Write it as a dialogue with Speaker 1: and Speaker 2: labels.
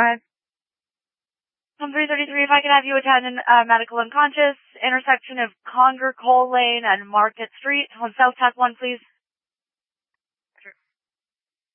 Speaker 1: Home 333, if I can have you attend medical unconscious, intersection of Conger Cole Lane and Market Street on South Tack 1, please.